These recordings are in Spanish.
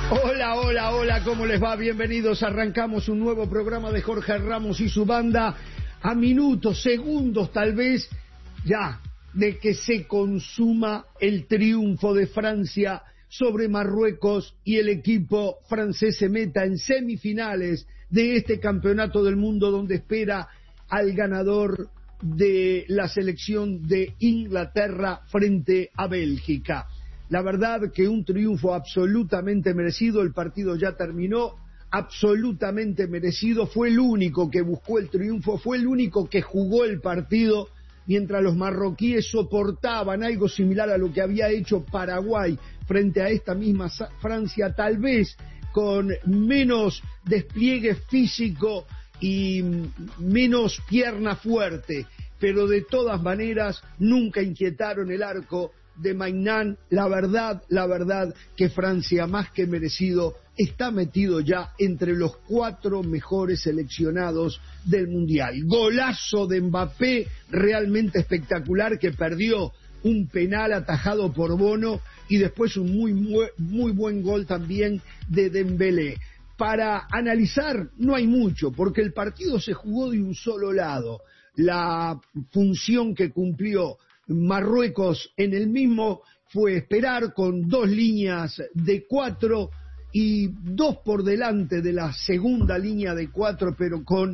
Hola, hola, hola, ¿cómo les va? Bienvenidos, arrancamos un nuevo programa de Jorge Ramos y su banda a minutos, segundos tal vez, ya, de que se consuma el triunfo de Francia sobre Marruecos y el equipo francés se meta en semifinales de este campeonato del mundo donde espera al ganador de la selección de Inglaterra frente a Bélgica. La verdad que un triunfo absolutamente merecido, el partido ya terminó, absolutamente merecido, fue el único que buscó el triunfo, fue el único que jugó el partido, mientras los marroquíes soportaban algo similar a lo que había hecho Paraguay frente a esta misma Francia, tal vez con menos despliegue físico y menos pierna fuerte, pero de todas maneras nunca inquietaron el arco de Maignan. La verdad que Francia, más que merecido, está metido ya entre los 4 mejores seleccionados del Mundial. Golazo de Mbappé, realmente espectacular, que perdió un penal atajado por Bono, y después un muy buen gol también de Dembélé. Para analizar no hay mucho, porque el partido se jugó de un solo lado. La función que cumplió Marruecos en el mismo fue esperar con 2 líneas de 4 y 2 por delante de la segunda línea de 4, pero con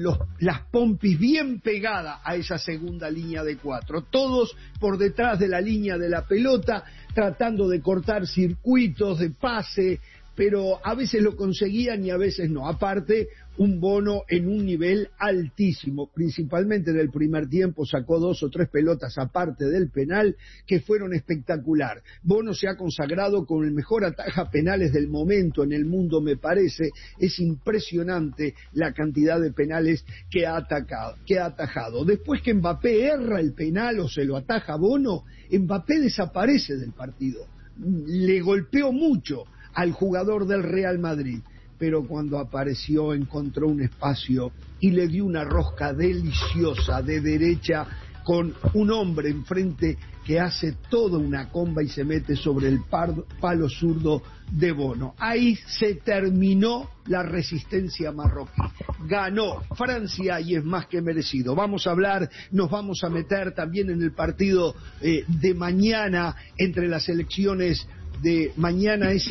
las pompis bien pegadas a esa segunda línea de 4, todos por detrás de la línea de la pelota, tratando de cortar circuitos de pase, pero a veces lo conseguían y a veces no. Aparte, un Bono en un nivel altísimo, principalmente en el primer tiempo, sacó 2 o 3 pelotas aparte del penal que fueron espectacular. Bono se ha consagrado con el mejor ataja penales del momento en el mundo, me parece. Es impresionante la cantidad de penales que ha atajado. Después que Mbappé erra el penal o se lo ataja Bono, Mbappé desaparece del partido. Le golpeó mucho al jugador del Real Madrid, pero cuando apareció encontró un espacio y le dio una rosca deliciosa de derecha con un hombre enfrente que hace toda una comba y se mete sobre el palo zurdo de Bono. Ahí se terminó la resistencia marroquí. Ganó Francia y es más que merecido. Nos vamos a meter también en el partido de mañana entre las selecciones de mañana es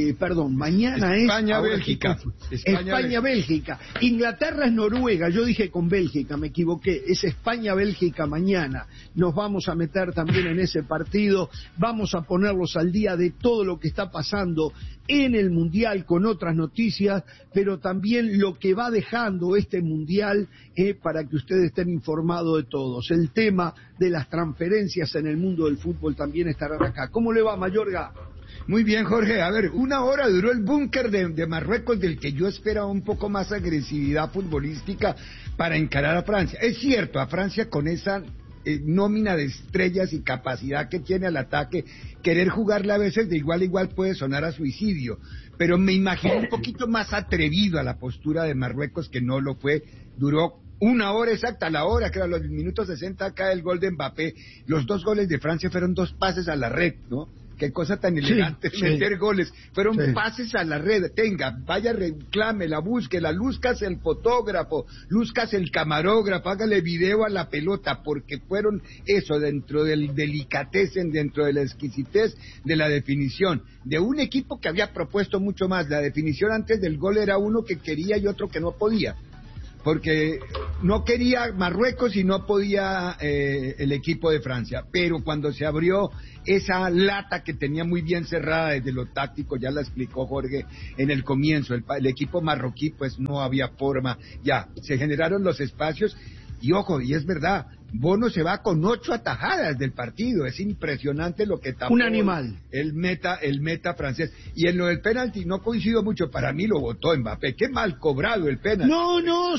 España-Bélgica. España-Bélgica. Inglaterra es Noruega, yo dije con Bélgica, me equivoqué, es España-Bélgica mañana. Nos vamos a meter también en ese partido, vamos a ponerlos al día de todo lo que está pasando en el Mundial con otras noticias, pero también lo que va dejando este Mundial para que ustedes estén informados de todos. El tema de las transferencias en el mundo del fútbol también estarán acá. ¿Cómo le va, Mayorga? Muy bien, Jorge. A ver, 1 hora duró el búnker de Marruecos, del que yo esperaba un poco más agresividad futbolística para encarar a Francia. Es cierto, a Francia con esa nómina de estrellas y capacidad que tiene al ataque, querer jugarle a veces de igual a igual puede sonar a suicidio, pero me imagino un poquito más atrevido a la postura de Marruecos, que no lo fue. Duró 1 hora exacta, la hora, que era los minutos 60 acá el gol de Mbappé. Los 2 goles de Francia fueron 2 pases a la red, ¿no? Qué cosa tan elegante, meter goles. Fueron pases a la red. Tenga, vaya, reclámela, búsquela, lúzcase el fotógrafo, lúzcase el camarógrafo, hágale video a la pelota, porque fueron eso, dentro del delicatessen, dentro de la exquisitez de la definición, de un equipo que había propuesto mucho más. La definición antes del gol era uno que quería y otro que no podía, porque no quería Marruecos y no podía el equipo de Francia, pero cuando se abrió esa lata que tenía muy bien cerrada desde lo táctico, ya la explicó Jorge en el comienzo, el equipo marroquí pues no había forma, ya se generaron los espacios. Y ojo, y es verdad, Bono se va con 8 atajadas del partido, es impresionante lo que tapó un animal el meta francés. Y en lo del penalti no coincido mucho, para mí lo votó Mbappé, qué mal cobrado el penalti. No,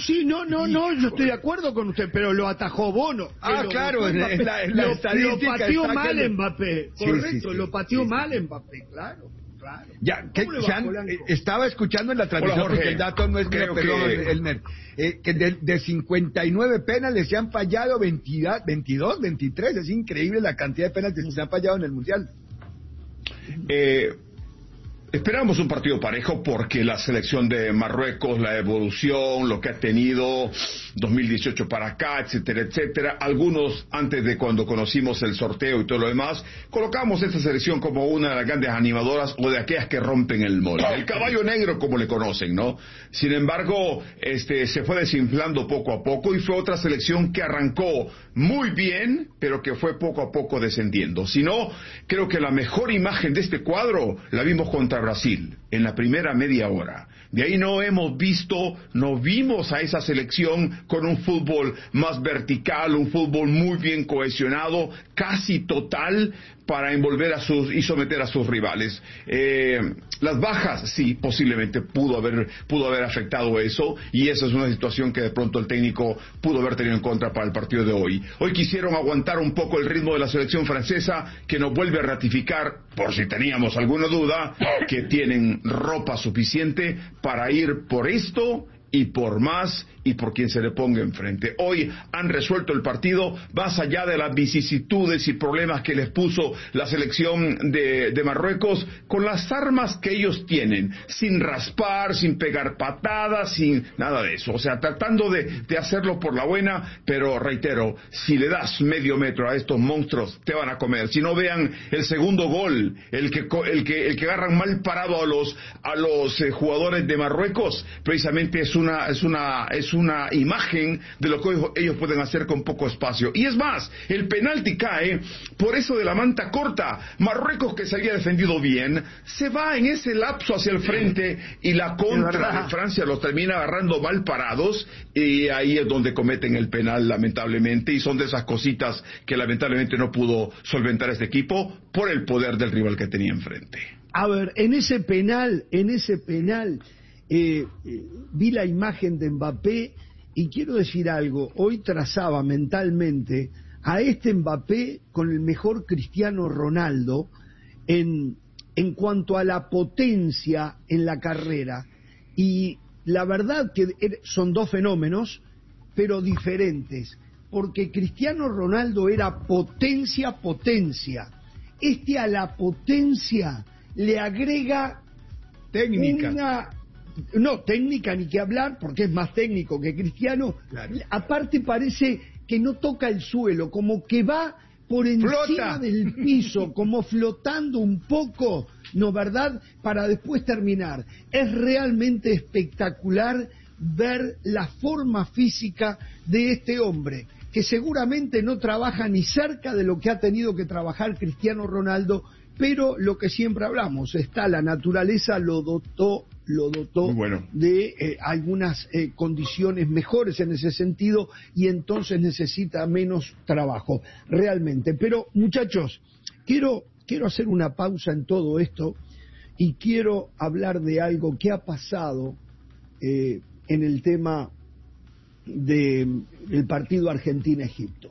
yo estoy de acuerdo con usted, pero lo atajó Bono. Claro, en la lo estadística pateó está mal que Mbappé, correcto, lo pateó mal Mbappé, claro. Ya, estaba escuchando en la transmisión, porque el dato no es creo que Elmer, que de 59 penales se han fallado 22, 23, es increíble la cantidad de penales que se han fallado en el Mundial. Esperamos un partido parejo porque la selección de Marruecos, la evolución, lo que ha tenido 2018 para acá, etcétera, etcétera. Algunos, antes de cuando conocimos el sorteo y todo lo demás, colocamos esta selección como una de las grandes animadoras o de aquellas que rompen el molde. El caballo negro, como le conocen, ¿no? Sin embargo, se fue desinflando poco a poco y fue otra selección que arrancó muy bien, pero que fue poco a poco descendiendo. Si no, creo que la mejor imagen de este cuadro la vimos contra Brasil, en la primera media hora. De ahí no vimos a esa selección con un fútbol más vertical, un fútbol muy bien cohesionado, casi total, para envolver y someter a sus rivales. Las bajas, sí, posiblemente pudo haber afectado eso, y esa es una situación que de pronto el técnico pudo haber tenido en contra para el partido de hoy. Hoy quisieron aguantar un poco el ritmo de la selección francesa, que nos vuelve a ratificar, por si teníamos alguna duda, que tienen ropa suficiente para ir por esto y por más y por quien se le ponga enfrente. Hoy han resuelto el partido más allá de las vicisitudes y problemas que les puso la selección de Marruecos, con las armas que ellos tienen, sin raspar, sin pegar patadas, sin nada de eso. O sea, tratando de hacerlo por la buena, pero reitero, si le das medio metro a estos monstruos, te van a comer. Si no, vean el segundo gol, el que agarran mal parado a los jugadores de Marruecos, precisamente es una imagen de lo que ellos pueden hacer con poco espacio. Y es más, el penalti cae por eso de la manta corta. Marruecos, que se había defendido bien, se va en ese lapso hacia el frente y la contra de Francia los termina agarrando mal parados, y ahí es donde cometen el penal, lamentablemente, y son de esas cositas que lamentablemente no pudo solventar este equipo por el poder del rival que tenía enfrente. A ver, en ese penal vi la imagen de Mbappé y quiero decir algo. Hoy trazaba mentalmente a este Mbappé con el mejor Cristiano Ronaldo en cuanto a la potencia en la carrera, y la verdad que son dos fenómenos pero diferentes, porque Cristiano Ronaldo era potencia, a la potencia le agrega técnica. No, técnica ni que hablar, porque es más técnico que Cristiano. Claro. Aparte parece que no toca el suelo, como que va por encima del piso, como flotando un poco, ¿no, verdad? Para después terminar. Es realmente espectacular ver la forma física de este hombre, que seguramente no trabaja ni cerca de lo que ha tenido que trabajar Cristiano Ronaldo, pero lo que siempre hablamos, la naturaleza lo dotó bueno de algunas condiciones mejores en ese sentido, y entonces necesita menos trabajo realmente. Pero muchachos, quiero hacer una pausa en todo esto y quiero hablar de algo que ha pasado en el tema del partido Argentina-Egipto.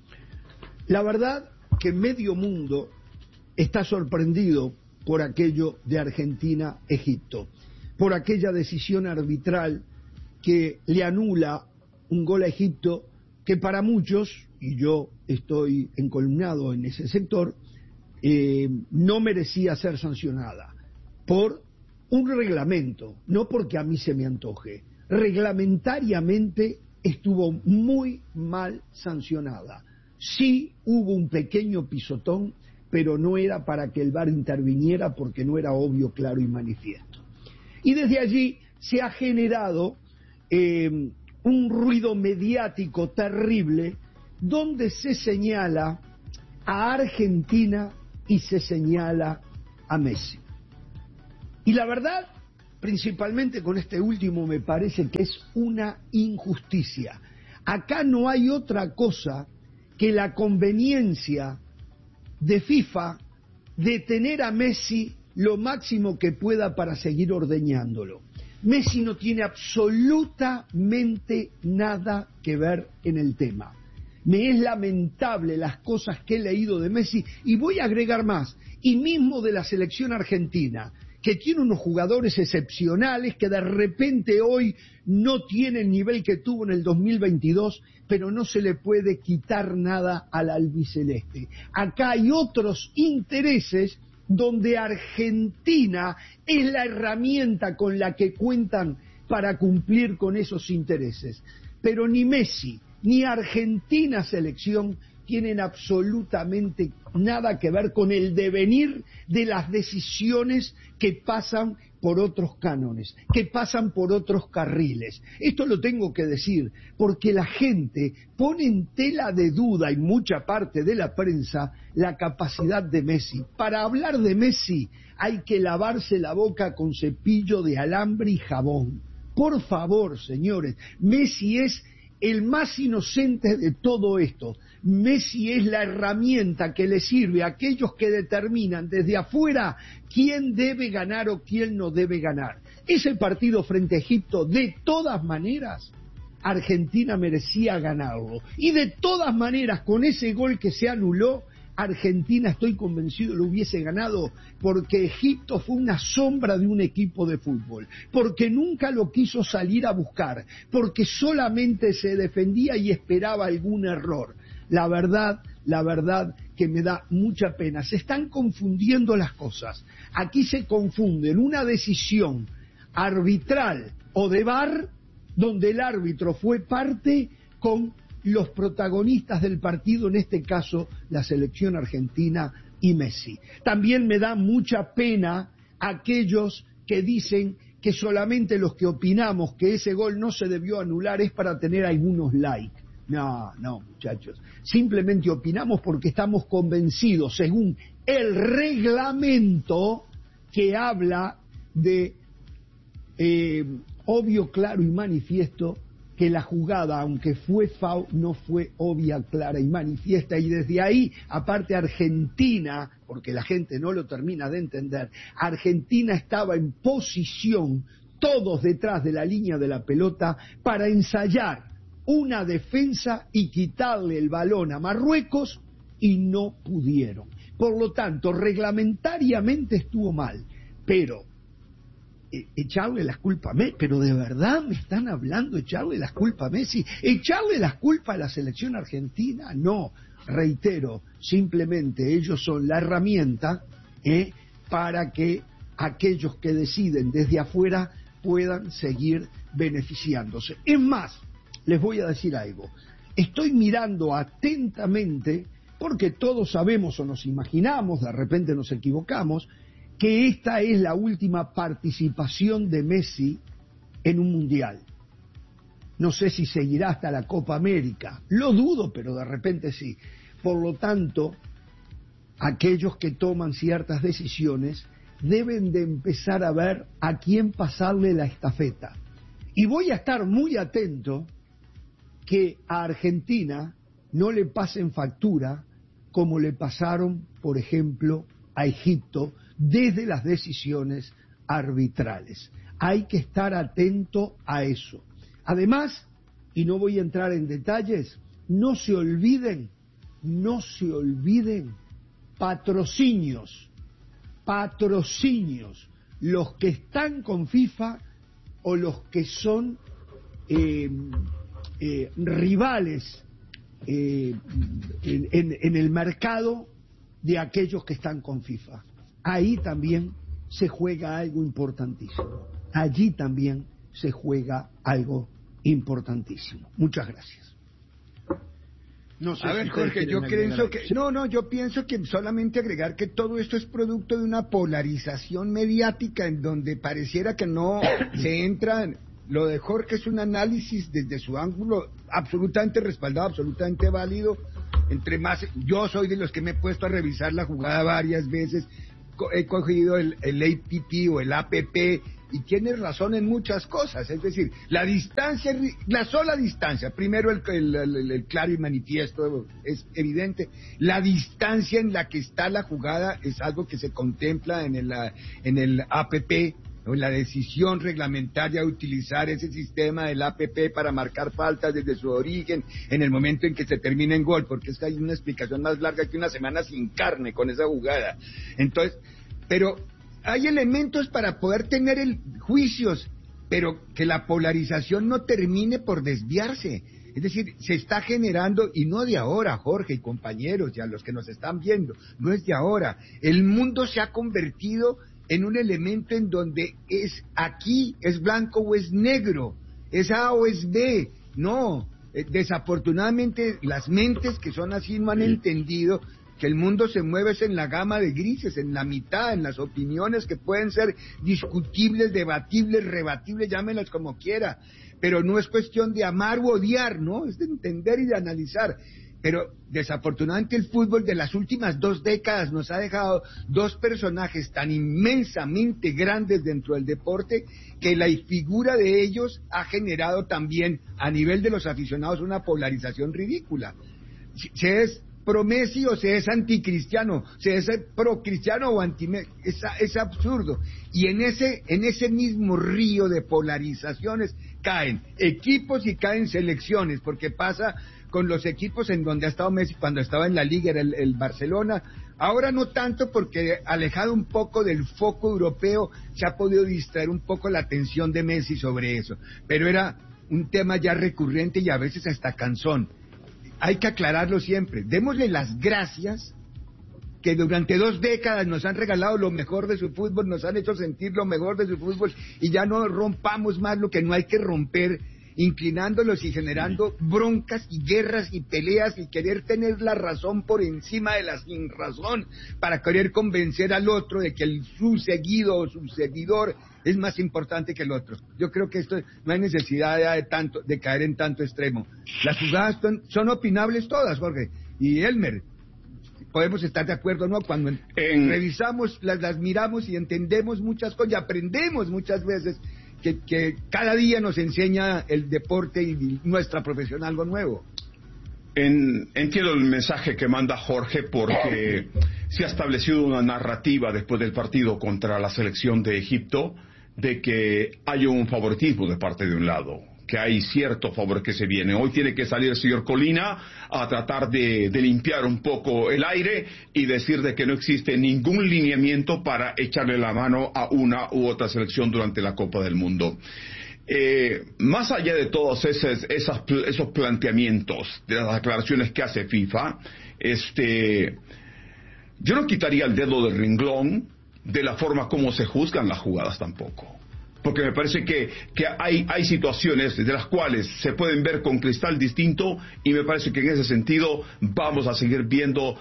La verdad que medio mundo está sorprendido por aquello de Argentina-Egipto, por aquella decisión arbitral que le anula un gol a Egipto, que para muchos, y yo estoy encolumnado en ese sector, no merecía ser sancionada por un reglamento, no porque a mí se me antoje. Reglamentariamente estuvo muy mal sancionada. Sí hubo un pequeño pisotón, pero no era para que el VAR interviniera, porque no era obvio, claro y manifiesto. Y desde allí se ha generado un ruido mediático terrible, donde se señala a Argentina y se señala a Messi. Y la verdad, principalmente con este último, me parece que es una injusticia. Acá no hay otra cosa que la conveniencia de FIFA de tener a Messi lo máximo que pueda para seguir ordeñándolo. Messi no tiene absolutamente nada que ver en el tema. Me es lamentable las cosas que he leído de Messi, y voy a agregar más, y mismo de la selección argentina, que tiene unos jugadores excepcionales que de repente hoy no tienen el nivel que tuvo en el 2022, pero no se le puede quitar nada al albiceleste. Acá hay otros intereses donde Argentina es la herramienta con la que cuentan para cumplir con esos intereses. Pero ni Messi ni Argentina selección tienen absolutamente nada que ver con el devenir de las decisiones que pasan por otros cánones, que pasan por otros carriles. Esto lo tengo que decir porque la gente pone en tela de duda, y mucha parte de la prensa, la capacidad de Messi. Para hablar de Messi hay que lavarse la boca con cepillo de alambre y jabón. Por favor, señores, Messi es el más inocente de todo esto. Messi es la herramienta que le sirve a aquellos que determinan desde afuera quién debe ganar o quién no debe ganar. Ese partido frente a Egipto, de todas maneras, Argentina merecía ganarlo. Y de todas maneras, con ese gol que se anuló, Argentina, estoy convencido, lo hubiese ganado, porque Egipto fue una sombra de un equipo de fútbol, porque nunca lo quiso salir a buscar, porque solamente se defendía y esperaba algún error. La verdad que me da mucha pena. Se están confundiendo las cosas. Aquí se confunden una decisión arbitral o de VAR, donde el árbitro fue parte, con los protagonistas del partido, en este caso la selección argentina y Messi. También me da mucha pena aquellos que dicen que solamente los que opinamos que ese gol no se debió anular es para tener algunos likes. No, muchachos, simplemente opinamos porque estamos convencidos, según el reglamento que habla de obvio, claro y manifiesto, que la jugada, aunque fue foul, no fue obvia, clara y manifiesta, y desde ahí, aparte Argentina, porque la gente no lo termina de entender, Argentina estaba en posición, todos detrás de la línea de la pelota, para ensayar una defensa y quitarle el balón a Marruecos, y no pudieron. Por lo tanto, reglamentariamente estuvo mal, pero echarle las culpas a Messi, pero de verdad me están hablando echarle las culpas a Messi, echarle las culpas a la selección argentina, no, reitero, simplemente ellos son la herramienta para que aquellos que deciden desde afuera puedan seguir beneficiándose. Es más, les voy a decir algo, estoy mirando atentamente, porque todos sabemos o nos imaginamos, de repente nos equivocamos, que esta es la última participación de Messi en un mundial. No sé si seguirá hasta la Copa América, lo dudo, pero de repente sí. Por lo tanto, aquellos que toman ciertas decisiones deben de empezar a ver a quién pasarle la estafeta. Y voy a estar muy atento que a Argentina no le pasen factura como le pasaron, por ejemplo, a Egipto, desde las decisiones arbitrales. Hay que estar atento a eso. Además, y no voy a entrar en detalles, no se olviden, patrocinios, los que están con FIFA o los que son rivales en el mercado de aquellos que están con FIFA. Ahí también se juega algo importantísimo. Allí también se juega algo importantísimo. Muchas gracias. No sé, a ver, Jorge, yo pienso que solamente agregar que todo esto es producto de una polarización mediática en donde pareciera que no se entra. Lo de Jorge es un análisis desde su ángulo absolutamente respaldado, absolutamente válido. Entre más, yo soy de los que me he puesto a revisar la jugada varias veces, he cogido el APP o el APP y tienes razón en muchas cosas, es decir, la distancia, la sola distancia, primero el claro y manifiesto es evidente, la distancia en la que está la jugada es algo que se contempla en el APP, ¿no? La decisión reglamentaria de utilizar ese sistema del APP para marcar faltas desde su origen en el momento en que se termina en gol, porque es que hay una explicación más larga que una semana sin carne con esa jugada. Entonces, pero hay elementos para poder tener juicios, pero que la polarización no termine por desviarse. Es decir, se está generando, y no de ahora, Jorge y compañeros, y a los que nos están viendo, no es de ahora. El mundo se ha convertido en un elemento en donde es aquí, es blanco o es negro, es A o es B. No, desafortunadamente las mentes que son así no han entendido que el mundo se mueve en la gama de grises, en la mitad, en las opiniones que pueden ser discutibles, debatibles, rebatibles, llámenlas como quiera, pero no es cuestión de amar u odiar, ¿no? Es de entender y de analizar. Pero desafortunadamente el fútbol de las últimas 2 décadas nos ha dejado 2 personajes tan inmensamente grandes dentro del deporte que la figura de ellos ha generado también a nivel de los aficionados una polarización ridícula. Se es pro Messi o se es anticristiano, se es pro cristiano o anti Messi, es absurdo. Y en ese mismo río de polarizaciones caen equipos y caen selecciones, porque pasa con los equipos en donde ha estado Messi cuando estaba en la Liga, era el Barcelona. Ahora no tanto, porque alejado un poco del foco europeo se ha podido distraer un poco la atención de Messi sobre eso, pero era un tema ya recurrente y a veces hasta cansón. Hay que aclararlo siempre. Démosle las gracias que durante 2 décadas nos han regalado lo mejor de su fútbol, nos han hecho sentir lo mejor de su fútbol, y ya no rompamos más lo que no hay que romper, inclinándolos y generando broncas y guerras y peleas y querer tener la razón por encima de la sin razón para querer convencer al otro de que su seguido o su seguidor es más importante que el otro. Yo creo que esto no hay necesidad de caer en tanto extremo. Las jugadas son opinables todas, Jorge y Elmer. Podemos estar de acuerdo o no, cuando revisamos, las miramos y entendemos muchas cosas y aprendemos muchas veces que cada día nos enseña el deporte y nuestra profesión algo nuevo. Entiendo el mensaje que manda Jorge, porque se ha establecido una narrativa después del partido contra la selección de Egipto de que hay un favoritismo de parte de un lado, que hay cierto favor que se viene. Hoy tiene que salir el señor Colina a tratar de limpiar un poco el aire y decir de que no existe ningún lineamiento para echarle la mano a una u otra selección durante la Copa del Mundo. Más allá de todos esos planteamientos, de las declaraciones que hace FIFA, yo no quitaría el dedo del renglón de la forma como se juzgan las jugadas tampoco. Porque me parece que hay situaciones de las cuales se pueden ver con cristal distinto, y me parece que en ese sentido vamos a seguir viendo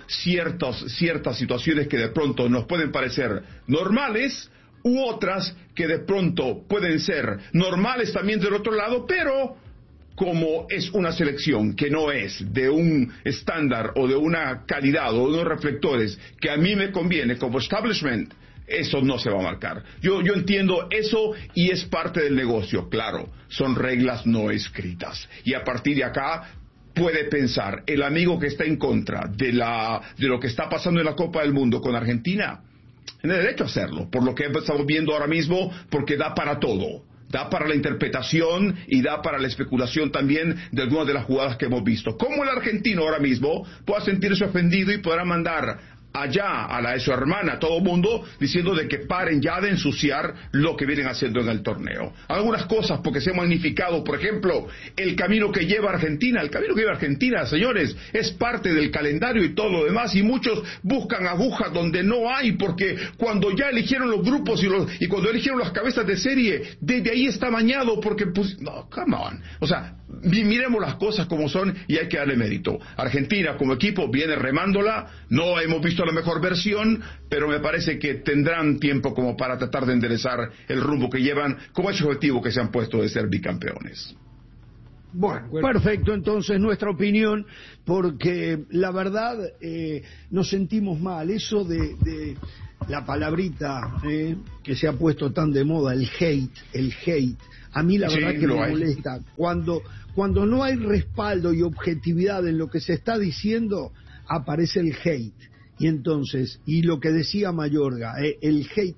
ciertas situaciones que de pronto nos pueden parecer normales, u otras que de pronto pueden ser normales también del otro lado, pero como es una selección que no es de un estándar o de una calidad o de unos reflectores que a mí me conviene como establishment, eso no se va a marcar. Yo entiendo eso, y es parte del negocio, claro, son reglas no escritas, y a partir de acá puede pensar el amigo que está en contra de lo que está pasando en la Copa del Mundo con Argentina, tiene derecho a hacerlo, por lo que estamos viendo ahora mismo, porque da para todo. Da para la interpretación y da para la especulación también de algunas de las jugadas que hemos visto. Como el argentino ahora mismo pueda sentirse ofendido y podrá mandar allá a su hermana, a todo mundo, diciendo de que paren ya de ensuciar lo que vienen haciendo en el torneo. Algunas cosas porque se ha magnificado, por ejemplo, el camino que lleva Argentina. El camino que lleva Argentina, señores, es parte del calendario y todo lo demás, y muchos buscan agujas donde no hay, porque cuando ya eligieron los grupos y cuando eligieron las cabezas de serie, desde ahí está bañado, porque pues, no, come on. O sea, miremos las cosas como son y hay que darle mérito. Argentina como equipo viene remándola, no hemos visto la mejor versión, pero me parece que tendrán tiempo como para tratar de enderezar el rumbo que llevan como ese objetivo que se han puesto de ser bicampeones. Bueno, perfecto, entonces nuestra opinión, porque la verdad nos sentimos mal, eso de la palabrita que se ha puesto tan de moda, el hate, a mí la verdad que me molesta, cuando no hay respaldo y objetividad en lo que se está diciendo, aparece el hate. Y entonces, y lo que decía Mayorga, el hate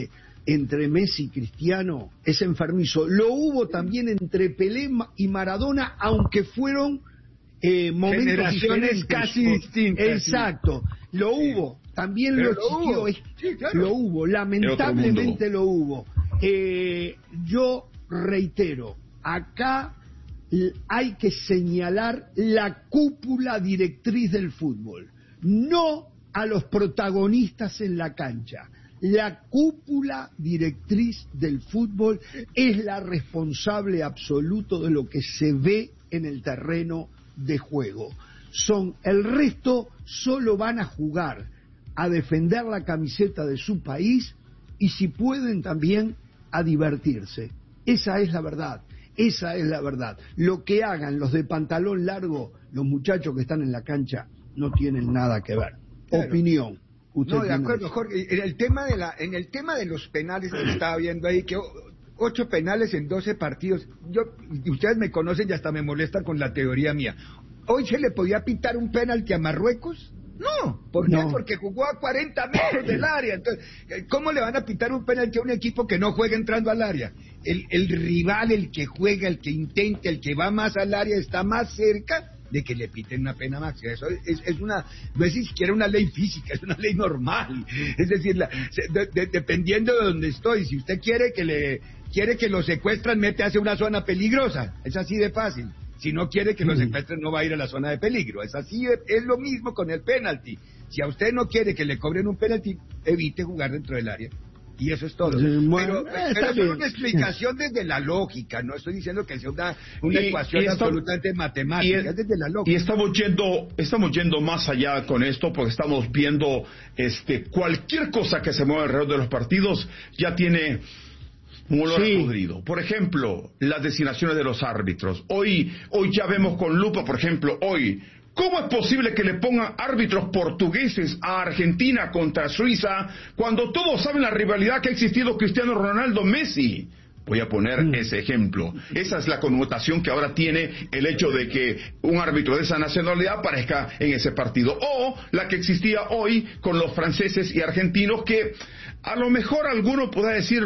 entre Messi y Cristiano es enfermizo. Lo hubo también entre Pelé y Maradona, aunque fueron momentos generaciones casi distintas. Exacto, sí. Lo hubo, también lo existió, sí, claro. Lo hubo, lamentablemente lo hubo. Yo reitero, acá hay que señalar la cúpula directriz del fútbol, no a los protagonistas en la cancha. La cúpula directriz del fútbol es la responsable absoluta de lo que se ve en el terreno de juego. El resto solo van a jugar, a defender la camiseta de su país y si pueden también a divertirse. Esa es la verdad, esa es la verdad. Lo que hagan los de pantalón largo, los muchachos que están en la cancha, no tienen nada que ver. Claro. Opinión. No, de acuerdo, Jorge. En el tema de los penales que estaba viendo ahí, que 8 penales en 12 partidos. Ustedes me conocen y hasta me molestan con la teoría mía. ¿Hoy se le podía pitar un penalti a Marruecos? No. ¿Por qué? Porque jugó a 40 metros del área. Entonces, ¿cómo le van a pitar un penalti a un equipo que no juega entrando al área? El rival, el que juega, el que intenta, el que va más al área, está más cerca de que le piten una pena máxima. Eso no es ni siquiera una ley física, es una ley normal. Es decir, dependiendo de donde estoy, si usted quiere que lo secuestran, mete hacia una zona peligrosa. Es así de fácil. Si no quiere que lo secuestren, no va a ir a la zona de peligro. Es así, es lo mismo con el penalti. Si a usted no quiere que le cobren un penalti, evite jugar dentro del área. Y eso es todo. Pero es una explicación desde la lógica, no estoy diciendo que sea una ecuación absolutamente matemática, es desde la lógica. Y estamos yendo más allá con esto, porque estamos viendo cualquier cosa que se mueva alrededor de los partidos ya tiene un olor podrido. Por ejemplo, las designaciones de los árbitros. Hoy ya vemos con lupa, por ejemplo, ¿cómo es posible que le pongan árbitros portugueses a Argentina contra Suiza cuando todos saben la rivalidad que ha existido Cristiano Ronaldo-Messi? Voy a poner ese ejemplo. Esa es la connotación que ahora tiene el hecho de que un árbitro de esa nacionalidad aparezca en ese partido. O la que existía hoy con los franceses y argentinos, que a lo mejor alguno podrá decir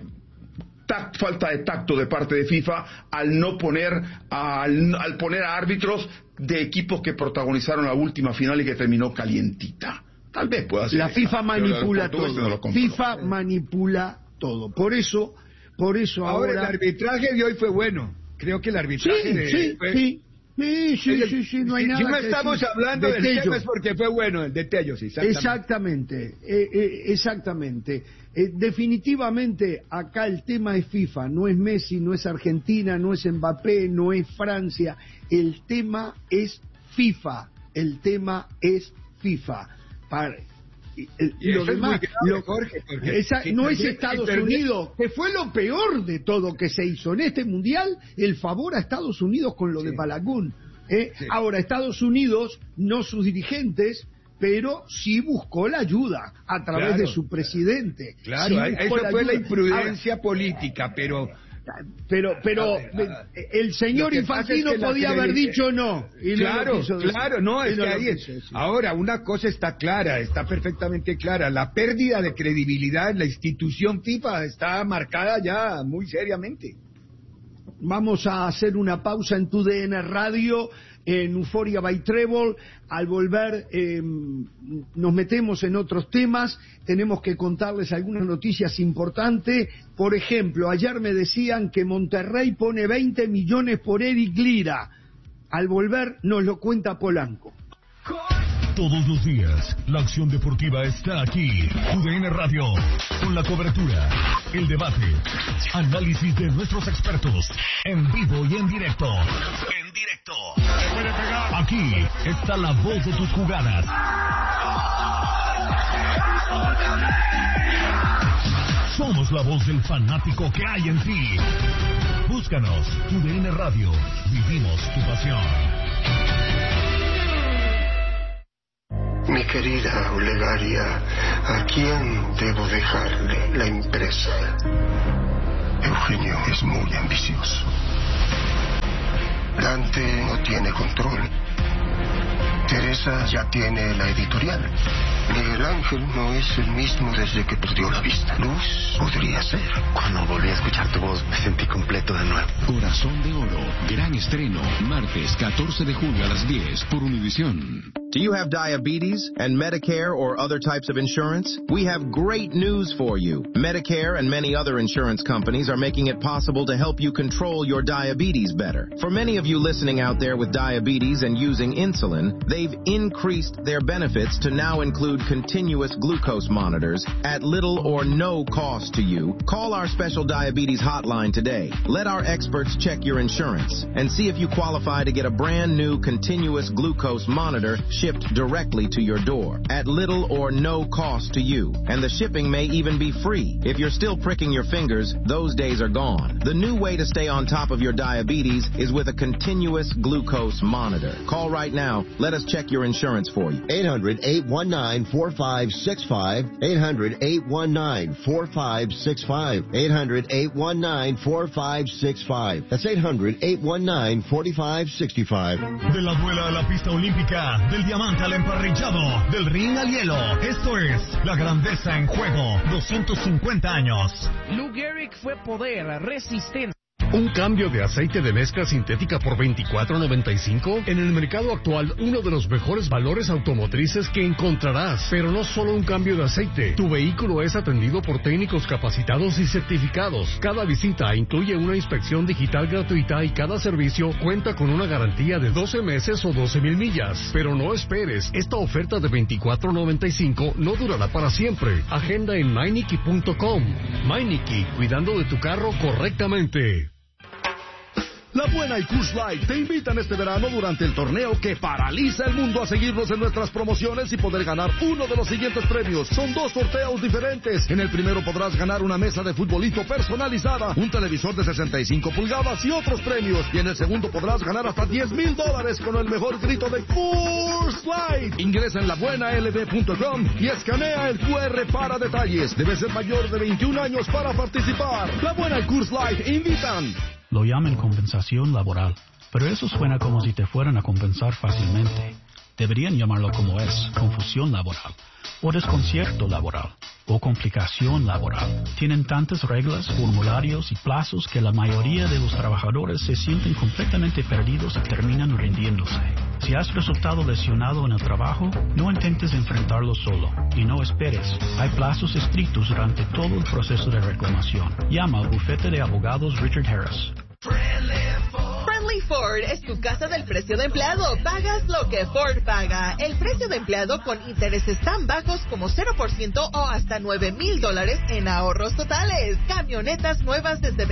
falta de tacto de parte de FIFA al poner a árbitros de equipos que protagonizaron la última final y que terminó calientita. Tal vez pueda ser. La FIFA manipula todo. FIFA manipula todo. Por eso ahora el arbitraje de hoy fue bueno. Creo que el arbitraje Sí, no hay nada. Si no estamos hablando del tema es porque fue bueno, el de Tello, sí. Exactamente. Definitivamente acá el tema es FIFA, no es Messi, no es Argentina, no es Mbappé, no es Francia. El tema es FIFA. Lo demás, Jorge, no es Estados Unidos, que fue lo peor de todo que se hizo en este mundial, el favor a Estados Unidos con lo de Balaguer. Ahora, Estados Unidos, no sus dirigentes, pero sí buscó la ayuda a través de su presidente. Claro, eso fue la imprudencia política, pero el señor Infantino podía haber dicho no. Ahora, una cosa está clara, está perfectamente clara, la pérdida de credibilidad en la institución FIFA está marcada ya muy seriamente. Vamos a hacer una pausa en TUDN Radio, en Euphoria by Trébol. Al volver nos metemos en otros temas. Tenemos que contarles algunas noticias importantes. Por ejemplo, ayer me decían que Monterrey pone 20 millones por Eric Lira. Al volver nos lo cuenta Polanco. Todos los días, la acción deportiva está aquí. TUDN Radio, con la cobertura, el debate, análisis de nuestros expertos, en vivo y en directo. Aquí está la voz de tus jugadas. Somos la voz del fanático que hay en ti. Búscanos, TUDN Radio, vivimos tu pasión. Mi querida Olegaria, ¿a quién debo dejarle la empresa? Eugenio es muy ambicioso. Dante no tiene control. Teresa ya tiene la editorial. Miguel Ángel no es el mismo desde que perdió la vista. Luz podría ser. Cuando volví a escuchar tu voz, me sentí completo de nuevo. Corazón de Oro, gran estreno, martes 14 de julio a las 10 por Univisión. Do you have diabetes and Medicare or other types of insurance? We have great news for you. Medicare and many other insurance companies are making it possible to help you control your diabetes better. For many of you listening out there with diabetes and using insulin, they've increased their benefits to now include continuous glucose monitors at little or no cost to you. Call our special diabetes hotline today. Let our experts check your insurance and see if you qualify to get a brand new continuous glucose monitor shipped directly to your door at little or no cost to you. And the shipping may even be free. If you're still pricking your fingers, those days are gone. The new way to stay on top of your diabetes is with a continuous glucose monitor. Call right now. Let us check your insurance for you. 800-819-4565. 800-819-4565. 800-819-4565. That's 800-819-4565. De la duela a la pista olímpica, del diamante al emparrillado, del ring al hielo. Esto es la grandeza en juego. 250 años. Lou Gehrig fue poder, resistencia. ¿Un cambio de aceite de mezcla sintética por $24.95? En el mercado actual, uno de los mejores valores automotrices que encontrarás. Pero no solo un cambio de aceite. Tu vehículo es atendido por técnicos capacitados y certificados. Cada visita incluye una inspección digital gratuita y cada servicio cuenta con una garantía de 12 meses o 12,000 millas. Pero no esperes, esta oferta de $24.95 no durará para siempre. Agenda en Meineke.com. Meineke, cuidando de tu carro correctamente. La Buena y Coors Light te invitan este verano durante el torneo que paraliza el mundo a seguirnos en nuestras promociones y poder ganar uno de los siguientes premios. Son 2 sorteos diferentes. En el primero podrás ganar una mesa de futbolito personalizada, un televisor de 65 pulgadas y otros premios. Y en el segundo podrás ganar hasta $10,000 con el mejor grito de Coors Light. Ingresa en labuenalb.com y escanea el QR para detalles. Debes ser mayor de 21 años para participar. La Buena y Coors Light invitan. Lo llaman compensación laboral, pero eso suena como si te fueran a compensar fácilmente. Deberían llamarlo como es, confusión laboral, o desconcierto laboral, o complicación laboral. Tienen tantas reglas, formularios y plazos que la mayoría de los trabajadores se sienten completamente perdidos y terminan rindiéndose. Si has resultado lesionado en el trabajo, no intentes enfrentarlo solo y no esperes. Hay plazos estrictos durante todo el proceso de reclamación. Llama al bufete de abogados Richard Harris. Friendly Ford es tu casa del precio de empleado. Pagas lo que Ford paga. El precio de empleado con intereses tan bajos como 0% o hasta $9,000 en ahorros totales. Camionetas nuevas desde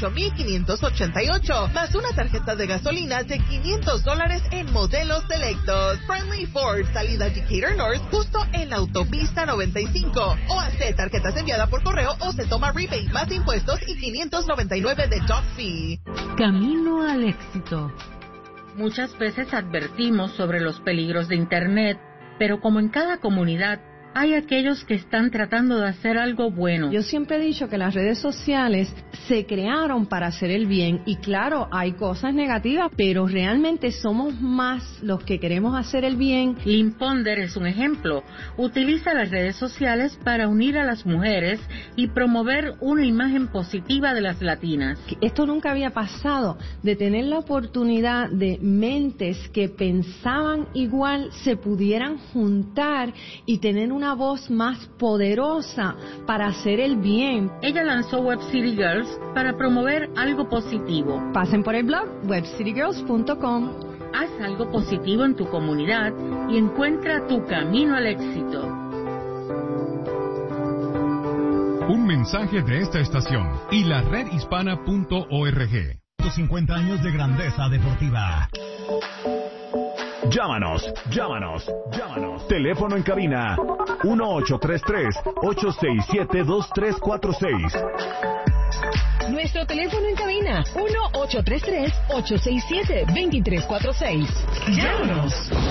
$28,588, más una tarjeta de gasolina de $500 en modelos selectos. Friendly Ford, salida Decatur North, justo en la autopista 95. O hace tarjetas enviadas por correo o se toma rebate más impuestos y $599 de dock fee. Camino al éxito. Muchas veces advertimos sobre los peligros de Internet, pero como en cada comunidad, hay aquellos que están tratando de hacer algo bueno. Yo siempre he dicho que las redes sociales se crearon para hacer el bien y claro, hay cosas negativas, pero realmente somos más los que queremos hacer el bien. Lynn Ponder es un ejemplo. Utiliza las redes sociales para unir a las mujeres y promover una imagen positiva de las latinas. Esto nunca había pasado, de tener la oportunidad de mentes que pensaban igual se pudieran juntar y tener una voz más poderosa para hacer el bien. Ella lanzó Web City Girls para promover algo positivo. Pasen por el blog webcitygirls.com. Haz algo positivo en tu comunidad y encuentra tu camino al éxito. Un mensaje de esta estación y la redhispana.org. 50 años de grandeza deportiva. Llámanos. Teléfono en cabina 1-833-867-2346. Nuestro teléfono en cabina 1-833-867-2346. Llámanos.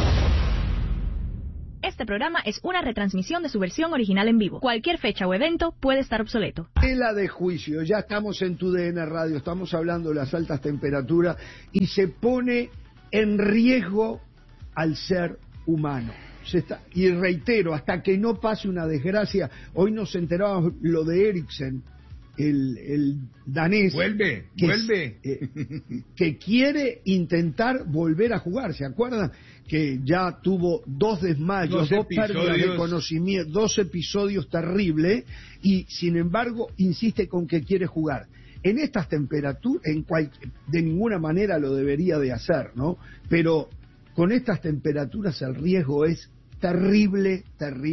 Este programa es una retransmisión de su versión original en vivo. Cualquier fecha o evento puede estar obsoleto. Tela de juicio, ya estamos en tu DN Radio, estamos hablando de las altas temperaturas y se pone en riesgo al ser humano. Y reitero, hasta que no pase una desgracia, hoy nos enterábamos lo de Ericsson, el danés. Vuelve. Que quiere intentar volver a jugar. ¿Se acuerdan? Que ya tuvo 2 desmayos, 2 pérdidas de conocimiento, 2 episodios terribles, y sin embargo insiste con que quiere jugar. En estas temperaturas, de ninguna manera lo debería de hacer, ¿no? Pero con estas temperaturas el riesgo es terrible.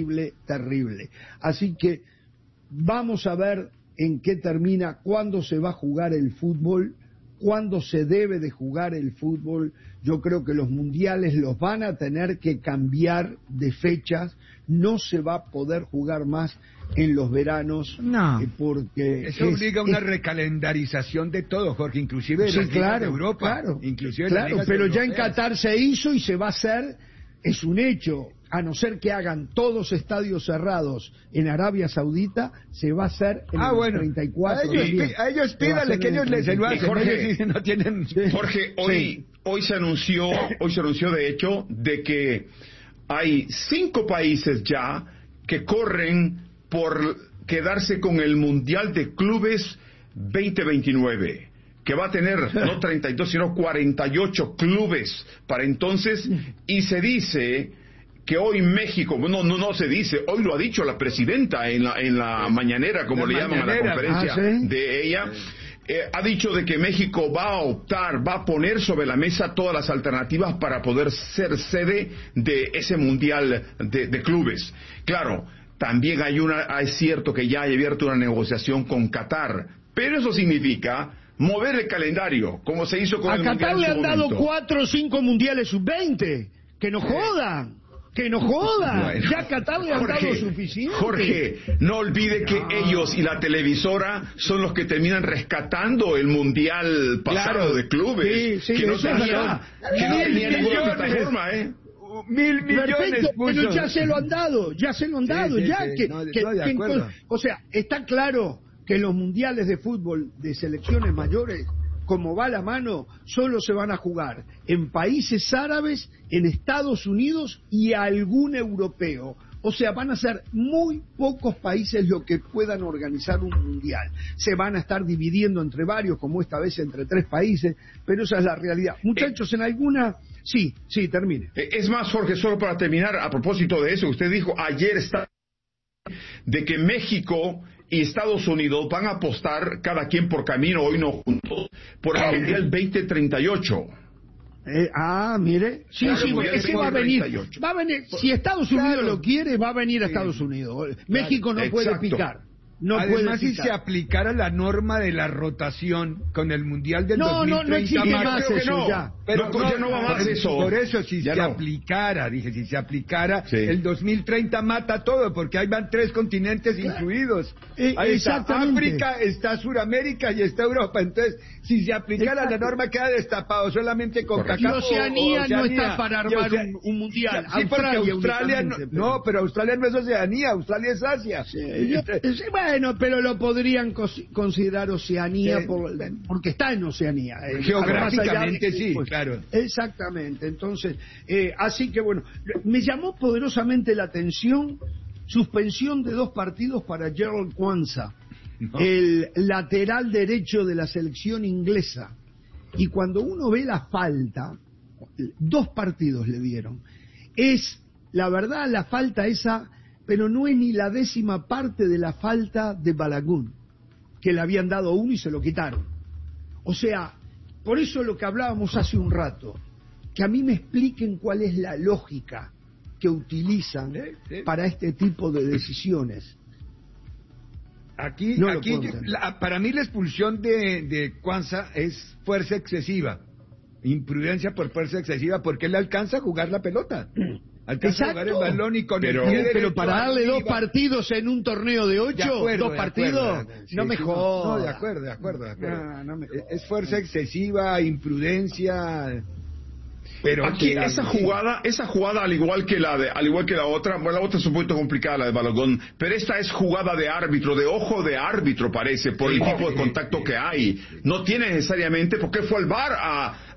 Así que vamos a ver en qué termina, cuándo se va a jugar el fútbol, cuándo se debe de jugar el fútbol. Yo creo que los mundiales los van a tener que cambiar de fechas, no se va a poder jugar más en los veranos, porque eso obliga a una recalendarización de todo, Jorge, inclusive de las ligas de Europa, pero ya en Qatar se hizo y se va a hacer, es un hecho. A no ser que hagan todos estadios cerrados en Arabia Saudita, se va a hacer en el 34. A ellos pídanle que ellos les lo hacen. Jorge, no tienen... Jorge, hoy se anunció de hecho de que hay 5 países ya que corren por quedarse con el Mundial de Clubes 2029. Que va a tener no 32 sino 48 clubes para entonces, y se dice que hoy México, no se dice, hoy lo ha dicho la presidenta en la mañanera, como le llaman a la conferencia de ella, ha dicho de que México va a optar, va a poner sobre la mesa todas las alternativas para poder ser sede de ese mundial de clubes. Claro, también es cierto que ya hay abierto una negociación con Qatar, pero eso significa mover el calendario, como se hizo con el mundial. A Qatar le han dado 4 o 5 mundiales sub-20, que no jodan. Bueno, ya Qatar le han dado suficiente. Jorge, no olvide que ellos y la televisora son los que terminan rescatando el mundial pasado de clubes, que no tenía ninguna plataforma, 1.000 millones. Perfecto, pero ya se lo han dado, o sea, está claro que los mundiales de fútbol de selecciones mayores, como va la mano, solo se van a jugar en países árabes, en Estados Unidos y algún europeo. O sea, van a ser muy pocos países los que puedan organizar un mundial. Se van a estar dividiendo entre varios, como esta vez entre 3 países, pero esa es la realidad. Muchachos, en alguna... Sí, termine. Es más, Jorge, solo para terminar, a propósito de eso, usted dijo ayer de que México y Estados Unidos van a apostar cada quien por camino, hoy no juntos, por el Mundial 2038. Mire, es que va a venir, si Estados Unidos lo quiere, va a venir a Estados Unidos. México no puede picar. Además, si se aplicara la norma de la rotación con el Mundial del 2030... No existe más eso ya. Pero ya no va más eso. Por eso, si se aplicara, el 2030 mata todo, porque ahí van 3 continentes incluidos. Ahí está África, está Suramérica y está Europa. Entonces, si se aplicara la norma, queda destapado solamente con CACAF. Y Oceanía no está para armar un mundial. Sí, porque Australia no, pero Australia no es Oceanía, Australia es Asia. Bueno, pero lo podrían considerar Oceanía porque está en Oceanía. Geográficamente sí, claro. Exactamente. Entonces, así que bueno, me llamó poderosamente la atención suspensión de 2 partidos para Gerald Kwanzaa, el lateral derecho de la selección inglesa. Y cuando uno ve la falta, 2 partidos le dieron. Es, la verdad, la falta esa... pero no es ni la 10ª parte de la falta de Balogun, que le habían dado 1 y se lo quitaron. O sea, por eso lo que hablábamos hace un rato, que a mí me expliquen cuál es la lógica que utilizan para este tipo de decisiones. Para mí la expulsión de Kwanzaa es fuerza excesiva, imprudencia por fuerza excesiva, porque él alcanza a jugar la pelota. Alcanza a jugar el balón y con pero para darle 2 partidos en un torneo de 8, 2 partidos, no me jodas. No, de acuerdo. Es fuerza excesiva, imprudencia. Pero aquí esa jugada al igual que la otra, bueno, la otra es un poquito complicada, la de Balogun, pero esta es jugada de árbitro, de ojo de árbitro parece, por el tipo de contacto que hay. No tiene necesariamente, porque fue al VAR